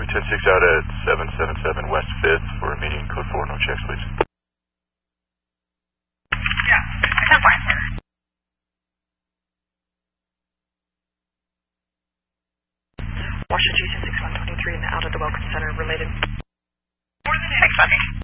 106 out at 777 West 5th for a meeting, code 4, no checks, please. Yeah, 10 fine, sir. Washington 6123 in the Out of the Welcome Center related. 6 Sunday.